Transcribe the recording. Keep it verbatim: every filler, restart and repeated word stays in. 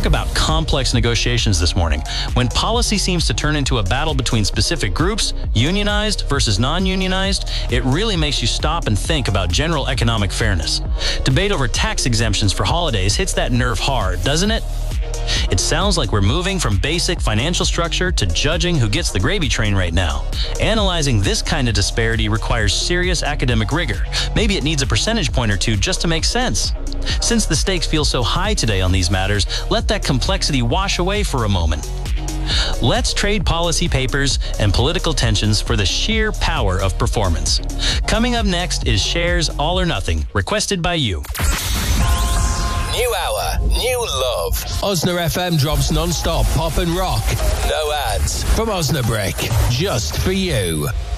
Talk about complex negotiations this morning. When policy seems to turn into a battle between specific groups, unionized versus non-unionized, it really makes you stop and think about general economic fairness. Debate over tax exemptions for holidays hits that nerve hard, doesn't it? It sounds like we're moving from basic financial structure to judging who gets the gravy train right now. Analyzing this kind of disparity requires serious academic rigor. Maybe it needs a percentage point or two just to make sense. Since the stakes feel so high today on these matters, let that complexity wash away for a moment. Let's trade policy papers and political tensions for the sheer power of performance. Coming up next is Cher's All or Nothing, requested by you. New hour, new love. Osna F M drops non-stop pop and rock. No ads. From Osnabrick, just for you.